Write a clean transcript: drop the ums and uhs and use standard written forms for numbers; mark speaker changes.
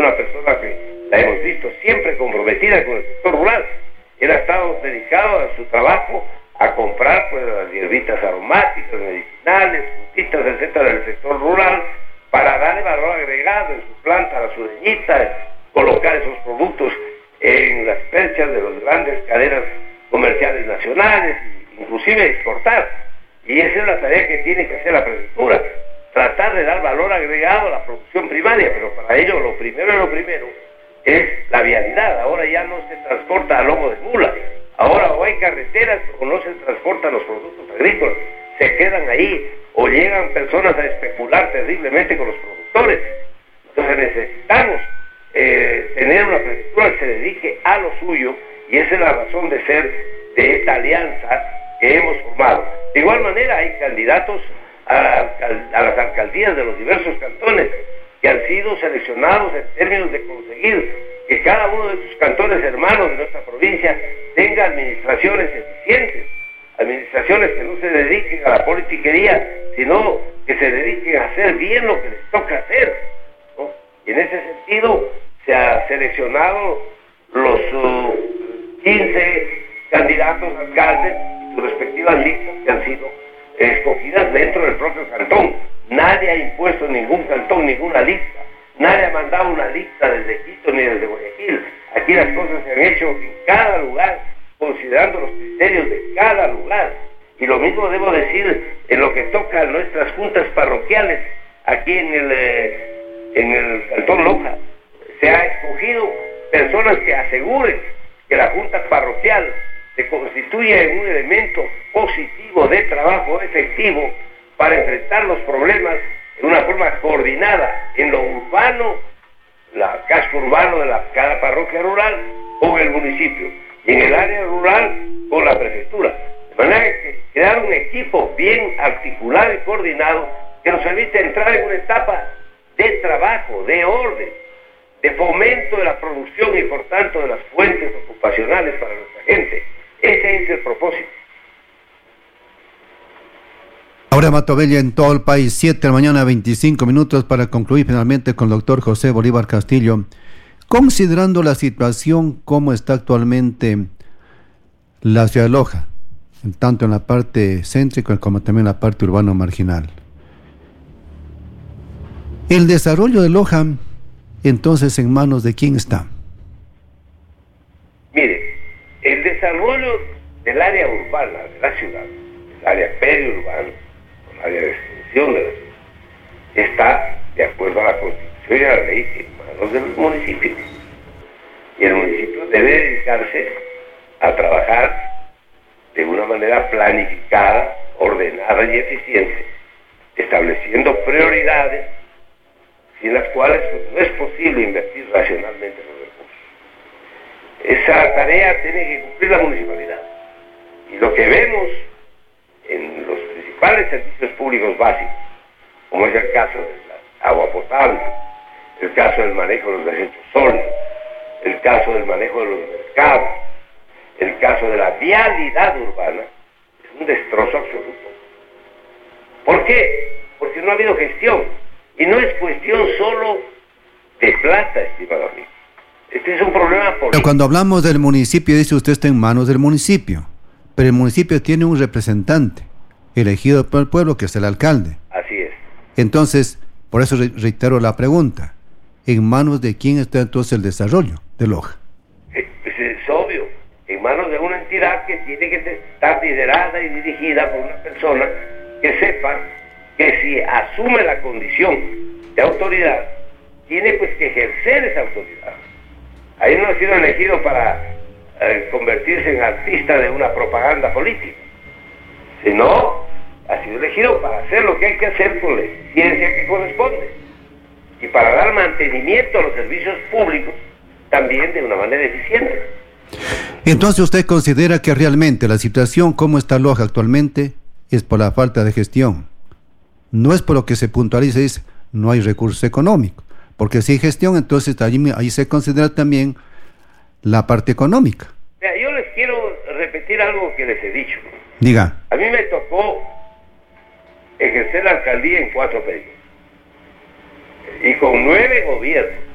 Speaker 1: una persona que la hemos visto siempre comprometida con el sector rural. Él ha estado dedicado a su trabajo a comprar pues las hierbitas aromáticas, medicinales, frutitas, etcétera, del sector rural, para darle valor agregado en su planta, a la sureñita, colocar esos productos en las perchas de las grandes cadenas comerciales nacionales, inclusive exportar. Y esa es la tarea que tiene que hacer la prefectura, tratar de dar valor agregado a la producción primaria, pero para ello lo primero es la vialidad. Ahora ya no se transporta a lomo de mula, ahora o hay carreteras o no se transportan los productos agrícolas, se quedan ahí o llegan personas a especular terriblemente con los productores. Entonces necesitamos tener una prefectura que se dedique a lo suyo, y esa es la razón de ser de esta alianza que hemos formado. De igual manera hay candidatos a las alcaldías de los diversos cantones que han sido seleccionados en términos de conseguir que cada uno de sus cantones hermanos de nuestra provincia tenga administraciones eficientes, administraciones que no se dediquen a la politiquería, sino que se dediquen a hacer bien lo que les toca hacer, ¿no? Y en ese sentido se ha seleccionado los 15 candidatos alcaldes y sus respectivas listas que han sido escogidas dentro del propio cantón. Nadie ha impuesto en ningún cantón ninguna lista, nadie ha mandado una lista desde Quito ni desde Guayaquil. Aquí las cosas se han hecho en cada lugar, considerando los criterios de cada lugar. Y lo mismo debo decir en lo que toca a nuestras juntas parroquiales aquí en el cantón Loja. Se ha escogido personas que aseguren que la junta parroquial se constituye en un elemento positivo de trabajo efectivo para enfrentar los problemas de una forma coordinada en lo urbano, la casco urbano de cada parroquia rural con el municipio, y en el área rural con la prefectura. De manera que crear un equipo bien articulado y coordinado que nos permite entrar en una etapa de trabajo, de orden, de fomento de la producción y por tanto de las fuentes ocupacionales para nuestra gente. Ese es el propósito.
Speaker 2: Ahora Matobella en todo el país, 7 de la mañana, 25 minutos para concluir finalmente con el doctor José Bolívar Castillo. Considerando la situación como está actualmente la ciudad de Loja, tanto en la parte céntrica como también en la parte urbana marginal, el desarrollo de Loja, entonces, ¿en manos de quién está?
Speaker 1: Mire, el desarrollo del área urbana de la ciudad, el área periurbana, el área de extensión de la ciudad, está de acuerdo a la Constitución y a la ley en manos del municipio. Y el municipio debe dedicarse a trabajar de una manera planificada, ordenada y eficiente, estableciendo prioridades sin las cuales no es posible invertir racionalmente los recursos. Esa tarea tiene que cumplir la municipalidad. Y lo que vemos en los principales servicios públicos básicos, como es el caso de la agua potable, el caso del manejo de los desechos sólidos, el caso del manejo de los mercados, el caso de la vialidad urbana, es un destrozo absoluto. ¿Por qué? Porque no ha habido gestión. Y no es cuestión solo de plata, estimado amigo. Este es un problema político.
Speaker 2: Pero cuando hablamos del municipio, dice usted está en manos del municipio. Pero el municipio tiene un representante elegido por el pueblo, que es el alcalde.
Speaker 1: Así es.
Speaker 2: Entonces, por eso reitero la pregunta. ¿En manos de quién está entonces el desarrollo de Loja?
Speaker 1: Pues es obvio. En manos de una entidad que tiene que estar liderada y dirigida por una persona que sepa que si asume la condición de autoridad, tiene pues que ejercer esa autoridad. Ahí no ha sido elegido para convertirse en artista de una propaganda política, sino ha sido elegido para hacer lo que hay que hacer con la eficiencia que corresponde y para dar mantenimiento a los servicios públicos también de una manera eficiente.
Speaker 2: Entonces usted considera que realmente la situación como está Loja actualmente es por la falta de gestión. No es por lo que se puntualiza, dice, no hay recursos económicos. Porque si hay gestión, entonces ahí se considera también la parte económica.
Speaker 1: Mira, yo les quiero repetir algo que les he dicho.
Speaker 2: Diga.
Speaker 1: A mí me tocó ejercer la alcaldía en 4 periodos. Y con 9 gobiernos.